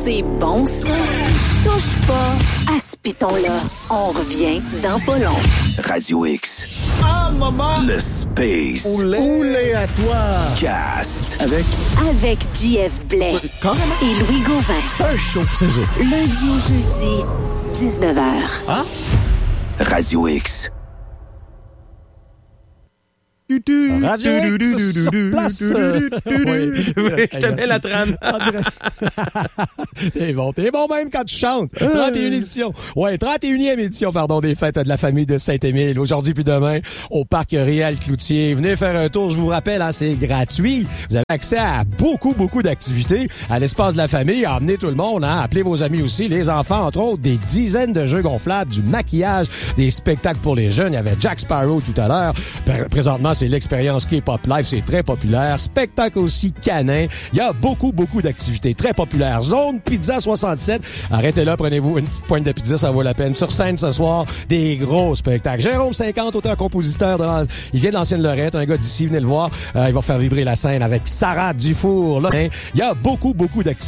C'est bon, ça. Touche pas à ce piton-là. On revient dans pas long. Radio X. Ah, maman! Le Space. Oulé à toi! Cast. Avec JF Blais. Carrément? Et Louis Gauvin. Un show, c'est ça. Lundi au jeudi, 19h. Ah? Radio X. Radio X sur place. Je te mets la trame. T'es bon même quand tu chantes. 31e édition. Ouais, 31e édition, pardon, des fêtes de la famille de Saint-Émile. Aujourd'hui puis demain, au Parc Réal Cloutier. Venez faire un tour, je vous rappelle, hein, c'est gratuit. Vous avez accès à beaucoup d'activités à l'espace de la famille. Emmenez tout le monde, hein. Appelez vos amis aussi, les enfants, entre autres, des dizaines de jeux gonflables, du maquillage, des spectacles pour les jeunes. Il y avait Jack Sparrow tout à l'heure. Présentement, c'est l'expérience K-Pop Live, c'est très populaire. Spectacle aussi canin. Il y a beaucoup d'activités très populaires. Zone Pizza 67. Arrêtez là, prenez-vous une petite pointe de pizza, ça vaut la peine. Sur scène ce soir, des gros spectacles. Jérôme 50, auteur-compositeur, il vient de l'ancienne Lorette, un gars d'ici, venez le voir. Il va faire vibrer la scène avec Sarah Dufour. Là, il y a beaucoup d'activités.